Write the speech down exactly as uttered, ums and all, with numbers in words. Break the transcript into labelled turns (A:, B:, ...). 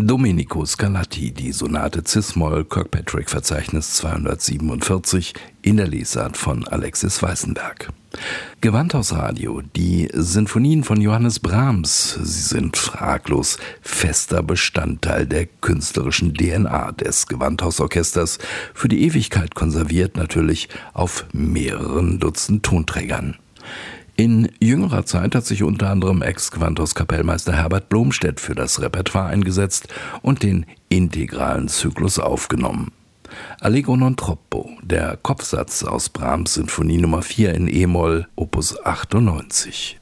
A: Domenico Scarlatti, die Sonate Cis-Moll, Kirkpatrick-Verzeichnis zweihundertsiebenundvierzig, in der Lesart von Alexis Weißenberg. Gewandhausradio, die Sinfonien von Johannes Brahms, sie sind fraglos fester Bestandteil der künstlerischen D N A des Gewandhausorchesters, für die Ewigkeit konserviert natürlich auf mehreren Dutzend Tonträgern. In jüngerer Zeit hat sich unter anderem Ex-Gewandhauskapellmeister Herbert Blomstedt für das Repertoire eingesetzt und den integralen Zyklus aufgenommen. Allegro non troppo, der Kopfsatz aus Brahms Sinfonie Nummer vier in E-Moll, Opus achtundneunzig.